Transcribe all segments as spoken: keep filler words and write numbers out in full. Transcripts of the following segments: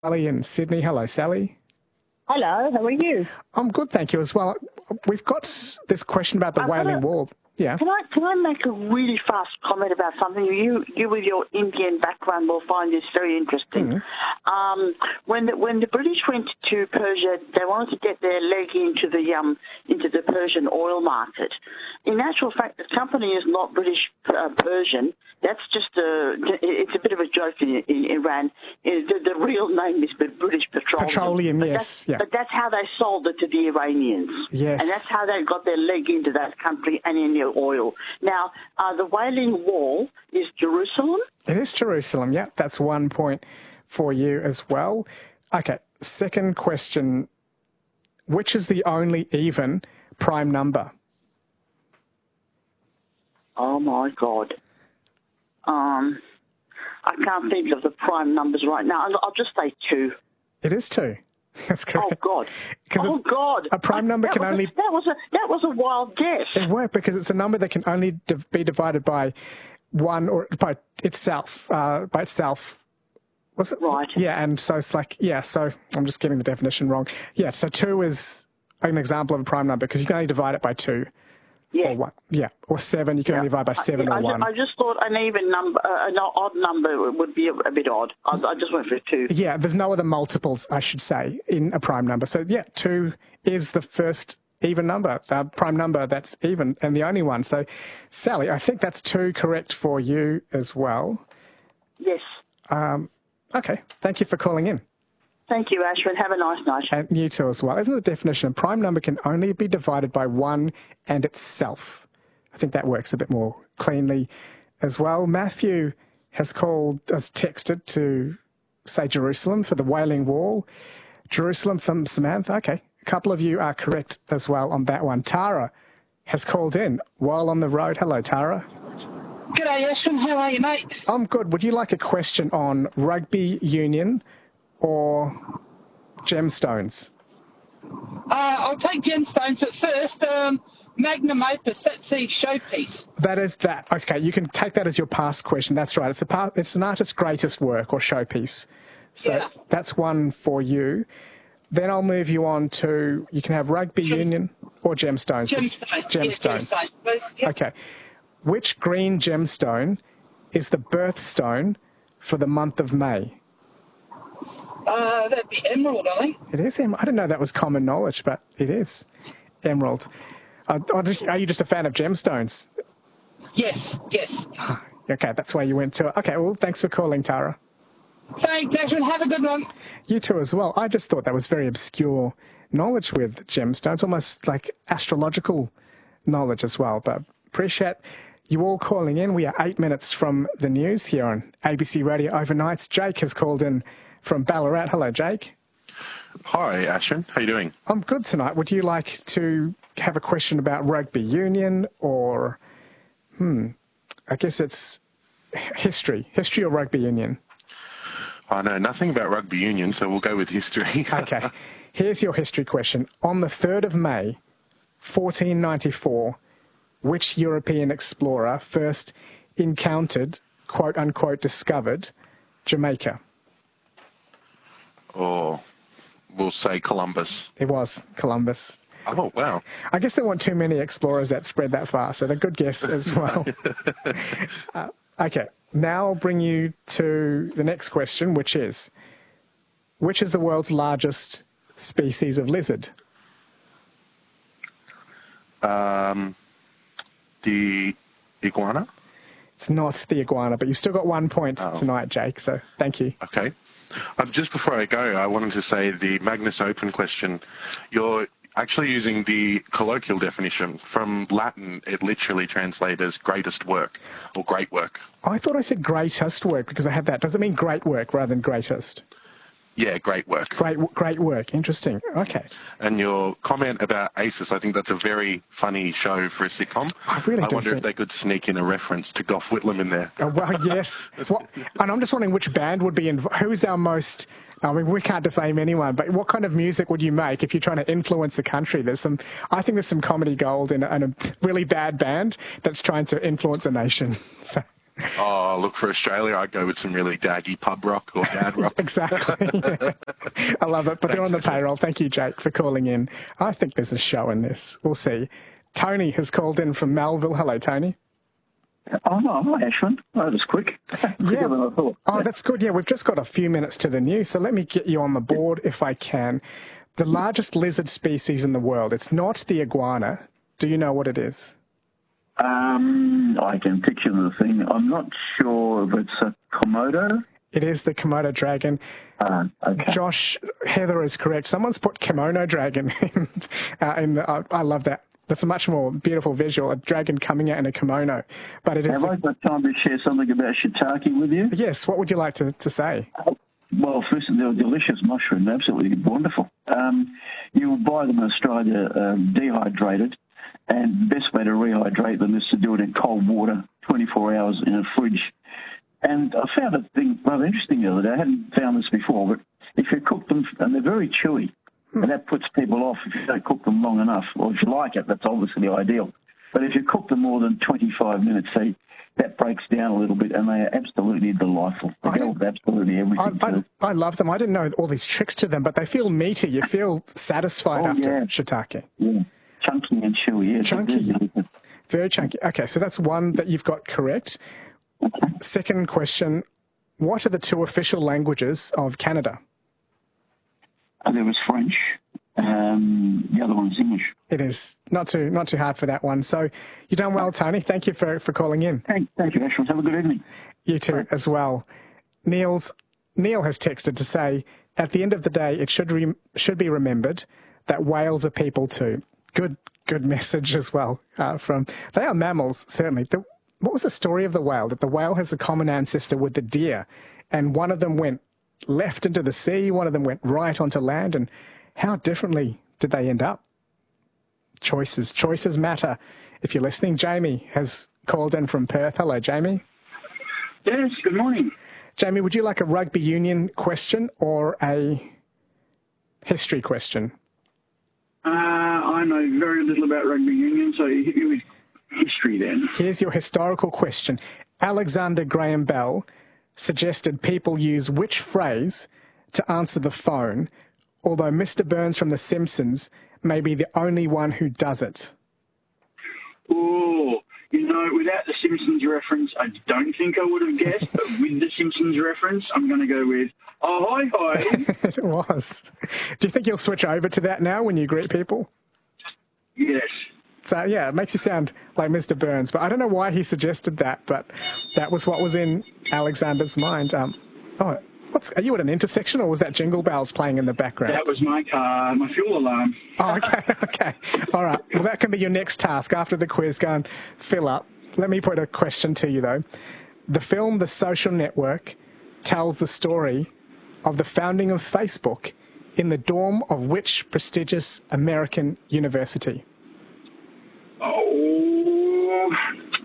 Sally in Sydney. Hello, Sally. Hello, how are you? I'm good, thank you as well. We've got s- this question about the I've Wailing got a- Wall. Yeah. Can I can I make a really fast comment about something? You you with your Indian background will find this very interesting. Um, when the, when the British went to Persia, they wanted to get their leg into the um into the Persian oil market. In actual fact, the company is not British uh, Persian. That's just a it's a bit of a joke in, in Iran. It, the, the real name is British Petroleum. Petroleum, but yes, That's, yeah. But that's how they sold it to the Iranians. Yes. And that's how they got their leg into that country and in their oil. Now, uh, the Wailing Wall is Jerusalem. It is Jerusalem, yeah. That's one point for you as well. Okay, second question. Which is the only even prime number? Oh, my God. Um, I can't think of the prime numbers right now. I'll I'll just say two. It is two. That's correct. Oh, God. 'Cause Oh, it's- God. a prime number that can was only- A, that, was a, that was a wild guess. It worked because it's a number that can only div- be divided by one or by itself, uh, by itself. Was it? Right. Yeah, and so it's like, yeah, so I'm just getting the definition wrong. Yeah, so two is an example of a prime number because you can only divide it by two. Yeah. Or one. Yeah, or seven, you can only divide by seven I, or I, one. I just thought an even number, uh, an odd number would be a, a bit odd. I, I just went for two. Yeah, there's no other multiples, I should say, in a prime number. So, yeah, two is the first even number, the prime number that's even, and the only one. So, Sally, I think that's two correct for you as well. Yes. Okay, thank you for calling in. Thank you, Ashwin. Have a nice night. And you too as well. Isn't the definition a prime number can only be divided by one and itself? I think that works a bit more cleanly as well. Matthew has called, has texted to say Jerusalem for the Wailing Wall. Jerusalem from Samantha. Okay, a couple of you are correct as well on that one. Tara has called in while on the road. Hello, Tara. G'day, Ashton. How are you, mate? I'm good. Would you like a question on rugby union or gemstones? Uh, I'll take gemstones, but first, um, magnum opus, that's the showpiece. That is that. Okay, you can take that as your past question. That's right. It's a part, it's an artist's greatest work or showpiece. So Yeah. that's one for you. Then I'll move you on to, you can have rugby Gems- union or gemstones. Gemstones. Yeah, Gemstones. gemstones, please. Yeah. Okay. Which green gemstone is the birthstone for the month of May? Uh, that'd be emerald, I think. It is. em- I didn't know that was common knowledge, but it is. Emerald. Uh, are you just a fan of gemstones? Yes, yes. Okay, that's why you went to it. Okay, well, thanks for calling, Tara. Thanks, Ashton. Have a good one. You too as well. I just thought that was very obscure knowledge with gemstones, almost like astrological knowledge as well. But appreciate you all calling in. We are eight minutes from the news here on A B C Radio Overnights. Jake has called in from Ballarat. Hello, Jake. Hi, Ashton. How you doing? I'm good tonight. Would you like to have a question about rugby union or, hmm, I guess it's history, history or rugby union? I know nothing about rugby union, so we'll go with history. Okay. Here's your history question. On the third of May, fourteen ninety-four, which European explorer first encountered, quote unquote, discovered Jamaica? Or we'll say Columbus. It was Columbus. Oh, wow. I guess there weren't too many explorers that spread that far, so a good guess as well. uh, okay, now I'll bring you to the next question, which is, which is the world's largest species of lizard? Um, the iguana? It's not the iguana, but you've still got one point Oh. tonight, Jake, so thank you. Okay. Um, just before I go, I wanted to say the Magnus Open question. You're actually using the colloquial definition. From Latin, it literally translates as greatest work or great work. I thought I said greatest work because I had that. Does it mean great work rather than greatest? Yeah, great work. Great, great work. Interesting. Okay. And your comment about ACES, I think that's a very funny show for a sitcom. I really I do wonder think- if they could sneak in a reference to Gough Whitlam in there. Oh, well, yes. What, and I'm just wondering which band would be involved. Who's our most, I mean, we can't defame anyone, but what kind of music would you make if you're trying to influence the country? There's some, I think there's some comedy gold in a, in a really bad band that's trying to influence a nation. So Oh, look, for Australia, I'd go with some really daggy pub rock or dad rock. Exactly. Yeah. I love it. But they're on the payroll. Thank you, Jake, for calling in. I think there's a show in this. We'll see. Tony has called in from Melville. Hello, Tony. Oh, no, hi, Ashwin. Oh, that was quick. Yeah. Than I thought. Oh, that's good. Yeah, we've just got a few minutes to the news, so let me get you on the board if I can. The largest lizard species in the world. It's not the iguana. Do you know what it is? Um, I can picture the thing. I'm not sure if it's a Komodo. It is the Komodo dragon. Uh, okay. Josh, Heather is correct. Someone's put kimono dragon in. Uh, in the, uh, I love that. That's a much more beautiful visual, a dragon coming out in a kimono. But it is. Have the... I got time to share something about shiitake with you? Yes, what would you like to, to say? Uh, well, first, they're a delicious mushroom, absolutely wonderful. Um, you will buy them in Australia um, dehydrated, and the best way to rehydrate them is to do it in cold water, twenty-four hours in a fridge. And I found a thing rather interesting the other day. I hadn't found this before, but if you cook them, and they're very chewy, and that puts people off if you don't cook them long enough. Or if you like it, that's obviously ideal. But if you cook them more than twenty-five minutes, say, that breaks down a little bit, and they are absolutely delightful. They go with absolutely everything. I, I, I love them. I didn't know all these tricks to them, but they feel meaty. You feel satisfied oh, after yeah. shiitake. Yeah, chunky and chewy. Yeah, chunky. Very chunky. Okay, so that's one that you've got correct. Okay. Second question, what are the two official languages of Canada? Uh, there was French. Um, the other one's English. It is. Not too not too hard for that one. So you've done well, Tony. Thank you for, for calling in. Thank, thank you, Ashwin. Have a good evening. You too, right. as well. Neil's, Neil has texted to say, at the end of the day, it should re, should be remembered that whales are people too. Good good message as well. Uh, from They are mammals, certainly. The, what was the story of the whale? That the whale has a common ancestor with the deer, and one of them went left into the sea, one of them went right onto land, and how differently did they end up? Choices. Choices matter. If you're listening, Jamie has called in from Perth. Hello, Jamie. Yes, good morning. Jamie, would you like a rugby union question or a history question? Uh, I know very little about rugby union, so hit me with history then. Here's your historical question. Alexander Graham Bell suggested people use which phrase to answer the phone, although Mister Burns from The Simpsons may be the only one who does it? Oh, you know, without the Simpsons reference, I don't think I would have guessed, but with the Simpsons reference, I'm going to go with, oh, hi, hi. It was. Do you think you'll switch over to that now when you greet people? Yes. So, yeah, it makes you sound like Mister Burns, but I don't know why he suggested that, but that was what was in Alexander's mind. Um, oh, what's, are you at an intersection, or was that Jingle Bells playing in the background? That was my car, my fuel alarm. Oh, okay, okay. All right. Well, that can be your next task after the quiz. Go and fill up. Let me put a question to you, though. The film The Social Network tells the story of the founding of Facebook in the dorm of which prestigious American university? Oh,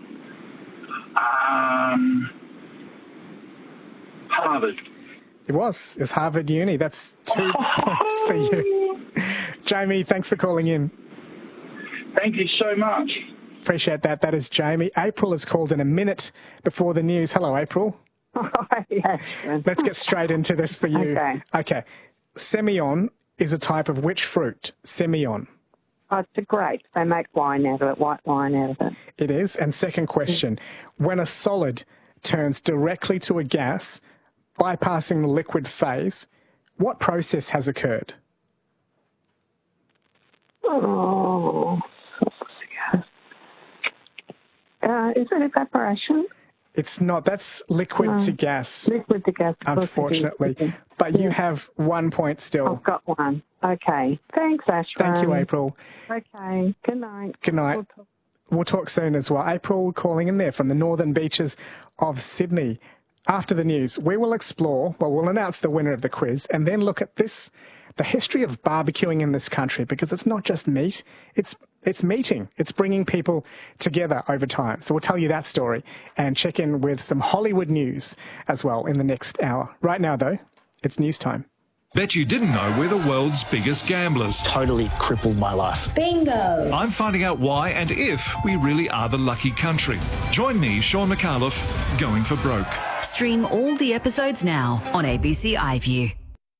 um, Harvard. It was. It was Harvard Uni. That's two points for you. Jamie, thanks for calling in. Thank you so much. Appreciate that. That is Jamie. April has called in a minute before the news. Hello, April. Yes. Let's get straight into this for you. Okay. Okay. Semillon is a type of which fruit? Semillon. Oh, it's a grape. They make wine out of it, white wine out of it. It is. And second question, when a solid turns directly to a gas, bypassing the liquid phase, what process has occurred? Oh, uh, is it evaporation? It's not. That's liquid No. to gas, Liquid to gas. of course it is. unfortunately. But you have one point still. I've got one. Okay. Thanks, Ashwin. Thank you, April. Okay. Good night. Good night. We'll talk. We'll talk soon as well. April calling in there from the northern beaches of Sydney. After the news, we will explore, well, we'll announce the winner of the quiz and then look at this, the history of barbecuing in this country, because it's not just meat, it's it's meeting. It's bringing people together over time. So we'll tell you that story and check in with some Hollywood news as well in the next hour. Right now, though, it's news time. Bet you didn't know we're the world's biggest gamblers. Totally crippled my life. Bingo! I'm finding out why and if we really are the lucky country. Join me, Sean McAuliffe, Going for Broke. Stream all the episodes now on A B C iView.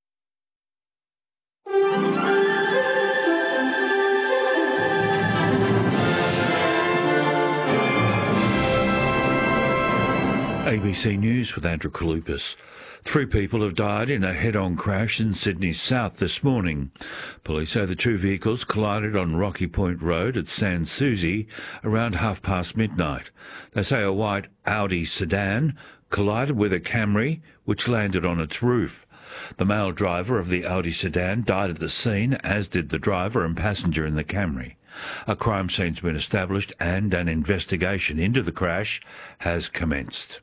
A B C News with Andrew Kalupas. Three people have died in a head-on crash in Sydney's south this morning. Police say the two vehicles collided on Rocky Point Road at Sans Souci around half past midnight. They say a white Audi sedan collided with a Camry, which landed on its roof. The male driver of the Audi sedan died at the scene, as did the driver and passenger in the Camry. A crime scene's been established and an investigation into the crash has commenced.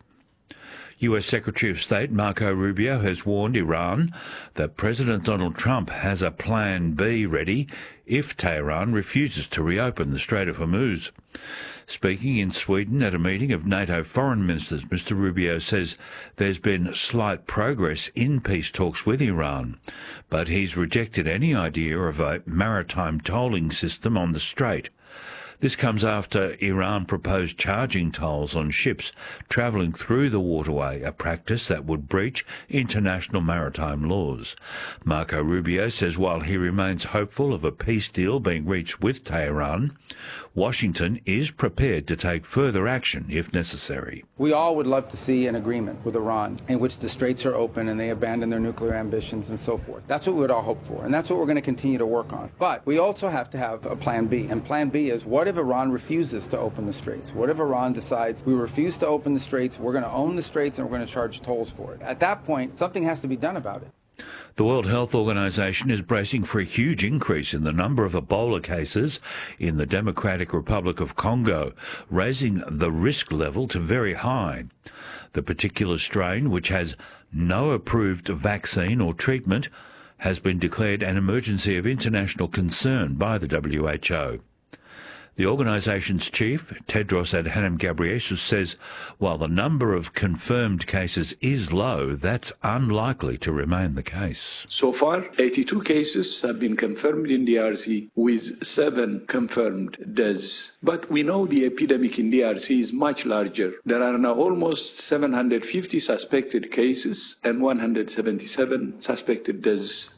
U S Secretary of State Marco Rubio has warned Iran that President Donald Trump has a Plan B ready if Tehran refuses to reopen the Strait of Hormuz. Speaking in Sweden at a meeting of NATO foreign ministers, Mister Rubio says there's been slight progress in peace talks with Iran, but he's rejected any idea of a maritime tolling system on the strait. This comes after Iran proposed charging tolls on ships travelling through the waterway, a practice that would breach international maritime laws. Marco Rubio says while he remains hopeful of a peace deal being reached with Tehran, Washington is prepared to take further action if necessary. We all would love to see an agreement with Iran in which the straits are open and they abandon their nuclear ambitions and so forth. That's what we would all hope for, and that's what we're going to continue to work on. But we also have to have a Plan B, and Plan B is what if Iran refuses to open the straits? What if Iran decides we refuse to open the straits, we're going to own the straits, and we're going to charge tolls for it? At that point, something has to be done about it. The World Health Organization is bracing for a huge increase in the number of Ebola cases in the Democratic Republic of Congo, raising the risk level to very high. The particular strain, which has no approved vaccine or treatment, has been declared an emergency of international concern by the W H O. The organisation's chief, Tedros Adhanom Ghebreyesus, says while the number of confirmed cases is low, that's unlikely to remain the case. So far, eighty-two cases have been confirmed in D R C, with seven confirmed deaths. But we know the epidemic in D R C is much larger. There are now almost seven hundred fifty suspected cases and one hundred seventy-seven suspected deaths.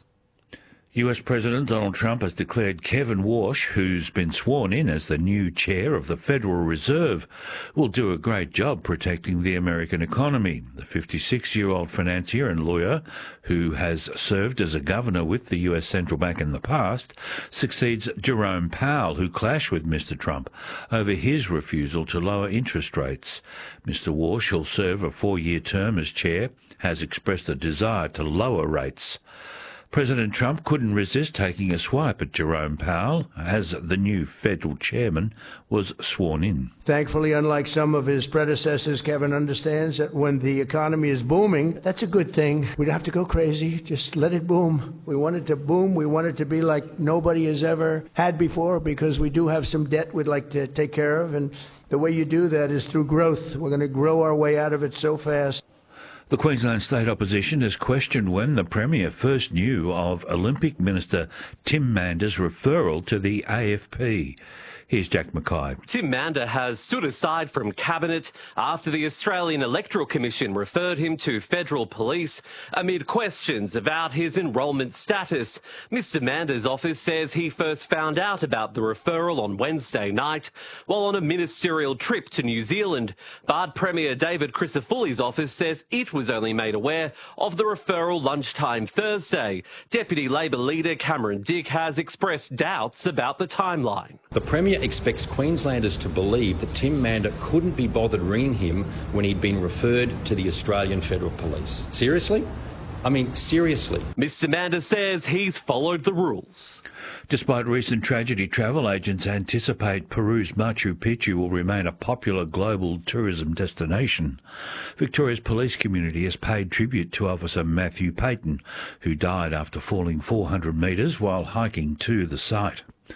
U S President Donald Trump has declared Kevin Warsh, who's been sworn in as the new chair of the Federal Reserve, will do a great job protecting the American economy. The fifty-six-year-old financier and lawyer, who has served as a governor with the U S Central Bank in the past, succeeds Jerome Powell, who clashed with Mister Trump over his refusal to lower interest rates. Mister Warsh, who'll serve a four-year term as chair, has expressed a desire to lower rates. President Trump couldn't resist taking a swipe at Jerome Powell as the new federal chairman was sworn in. Thankfully, unlike some of his predecessors, Kevin understands that when the economy is booming, that's a good thing. We don't have to go crazy. Just let it boom. We want it to boom. We want it to be like nobody has ever had before, because we do have some debt we'd like to take care of. And the way you do that is through growth. We're going to grow our way out of it so fast. The Queensland State Opposition has questioned when the Premier first knew of Olympic Minister Tim Mander's referral to the A F P. Here's Jack Mackay. Tim Mander has stood aside from Cabinet after the Australian Electoral Commission referred him to federal police amid questions about his enrolment status. Mister Mander's office says he first found out about the referral on Wednesday night while on a ministerial trip to New Zealand. But Premier David Crisafulli's office says it was only made aware of the referral lunchtime Thursday. Deputy Labor leader Cameron Dick has expressed doubts about the timeline. The Premier expects Queenslanders to believe that Tim Mander couldn't be bothered ringing him when he'd been referred to the Australian Federal Police. Seriously? I mean, seriously. Mister Mander says he's followed the rules. Despite recent tragedy, travel agents anticipate Peru's Machu Picchu will remain a popular global tourism destination. Victoria's police community has paid tribute to Officer Matthew Payton, who died after falling four hundred metres while hiking to the site.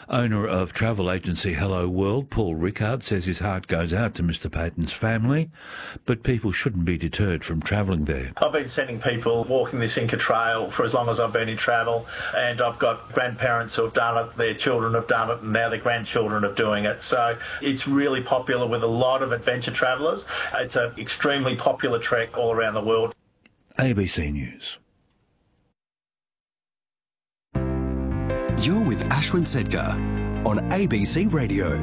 Owner of travel agency Hello World, Paul Rickard, says his heart goes out to Mister Payton's family, but people shouldn't be deterred from travelling there. I've been sending people walking this Inca Trail for as long as I've been in travel, and I've got grandparents who have done it, their children have done it, and now their grandchildren are doing it. So it's really popular with a lot of adventure travellers. It's an extremely popular trek all around the world. A B C News. You're with Ashwin Sedgar on A B C Radio.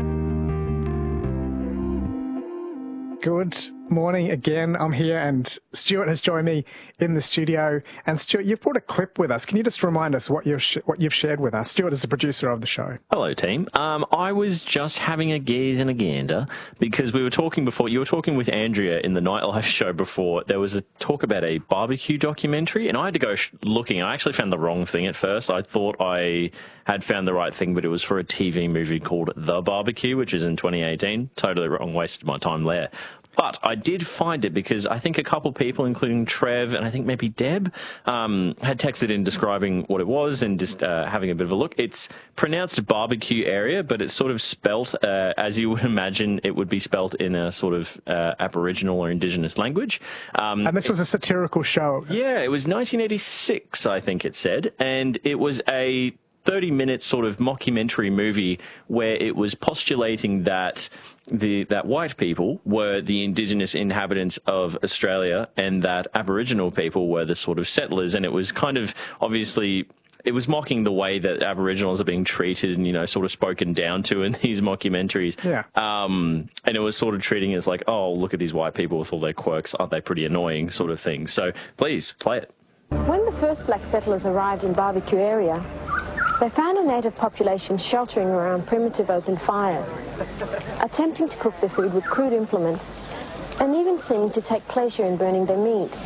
Good morning again. I'm here and Stuart has joined me in the studio. And Stuart, you've brought a clip with us. Can you just remind us what you've sh- what you've shared with us? Stuart is the producer of the show. Hello, team. Um, I was just having a gaze and a gander because we were talking before. You were talking with Andrea in the Nightlife show before. There was a talk about a barbecue documentary, and I had to go sh- looking. I actually found the wrong thing at first. I thought I had found the right thing, but it was for a T V movie called The Barbecue, which is in twenty eighteen. Totally wrong. Wasted my time there. But I did find it because I think a couple people, including Trev and I think maybe Deb, um, had texted in describing what it was and just uh, having a bit of a look. It's pronounced barbecue area, but it's sort of spelt uh, as you would imagine it would be spelt in a sort of uh, Aboriginal or Indigenous language. Um, and this was a satirical show. Yeah, it was nineteen eighty-six, I think it said, and it was a thirty minute sort of mockumentary movie where it was postulating that the that white people were the indigenous inhabitants of Australia and that Aboriginal people were the sort of settlers. And it was kind of obviously it was mocking the way that Aboriginals are being treated and, you know, sort of spoken down to in these mockumentaries. Yeah. Um, and it was sort of treating it as like, oh, look at these white people with all their quirks. Aren't they pretty annoying sort of thing? So please play it. When the first black settlers arrived in Barbecue area, they found a native population sheltering around primitive open fires, attempting to cook their food with crude implements, and even seeming to take pleasure in burning their meat.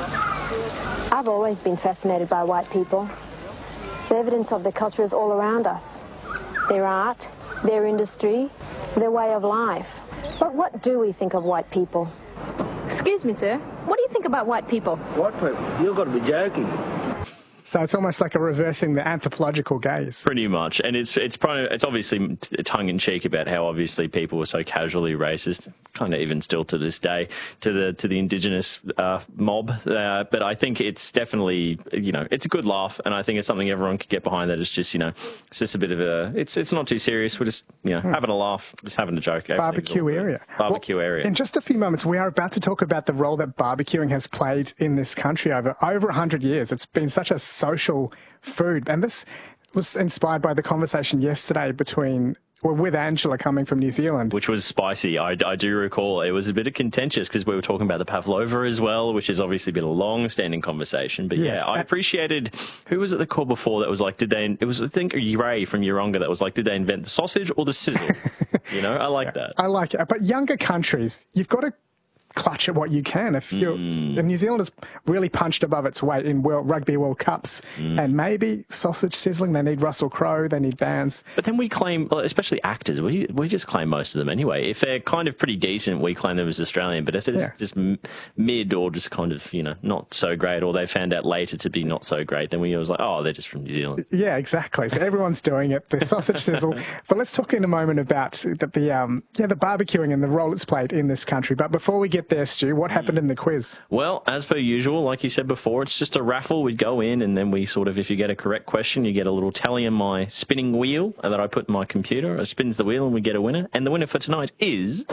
I've always been fascinated by white people. The evidence of their culture is all around us. Their art, their industry, their way of life. But what do we think of white people? Excuse me, sir. What do you think about white people? White people? You've got to be joking. So it's almost like a reversing the anthropological gaze. Pretty much. And it's it's probably, it's obviously tongue-in-cheek about how obviously people were so casually racist, kind of even still to this day, to the to the Indigenous uh, mob. Uh, but I think it's definitely, you know, it's a good laugh, and I think it's something everyone could get behind. That it's just, you know, it's just a bit of a, it's it's not too serious. We're just, you know, hmm. having a laugh, just having a joke. Barbecue area. Barbecue well, area. In just a few moments, we are about to talk about the role that barbecuing has played in this country over over one hundred years. It's been such a social food, and this was inspired by the conversation yesterday between well, with Angela coming from New Zealand. Which was spicy. I, I do recall it was a bit of contentious because we were talking about the pavlova as well, which has obviously been a long-standing conversation. But yes, yeah, I appreciated, who was it that called before that was like, did they, it was, I think, Ray from Yeronga that was like, did they invent the sausage or the sizzle? You know, I like yeah, that. I like it. But younger countries, you've got to clutch at what you can. If you, mm. New Zealand has really punched above its weight in World Rugby World Cups, mm. and maybe sausage sizzling. They need Russell Crowe. They need bands. But then we claim, especially actors, we we just claim most of them anyway. If they're kind of pretty decent, we claim them as Australian. But if it's yeah. just mid or just kind of, you know, not so great, or they found out later to be not so great, then we always like, oh, they're just from New Zealand. Yeah, exactly. So everyone's doing it. The sausage sizzle. But let's talk in a moment about the, the um yeah the barbecuing and the role it's played in this country. But before we get there, Stu, what happened in the quiz? Well, as per usual, like you said before, it's just a raffle. We'd go in and then we sort of, if you get a correct question, you get a little tally in my spinning wheel that I put in my computer. It spins the wheel and we get a winner. And the winner for tonight is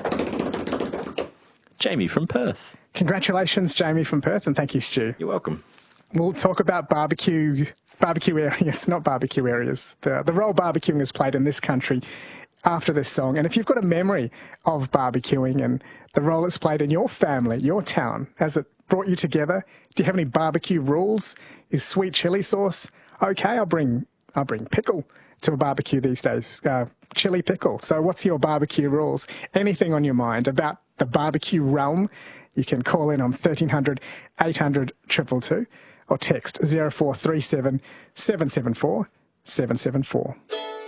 Jamie from Perth. Congratulations, Jamie from Perth, and thank you, Stu. You're welcome. We'll talk about barbecue barbecue areas, not barbecue areas. The, the role barbecuing has played in this country after this song. And if you've got a memory of barbecuing and the role it's played in your family, your town, has it brought you together? Do you have any barbecue rules? Is sweet chili sauce okay? I'll bring I'll bring pickle to a barbecue these days. Uh, chili pickle. So what's your barbecue rules? Anything on your mind about the barbecue realm? You can call in on thirteen hundred, eight hundred, two two two or text zero four three seven, seven seven four, seven seven four.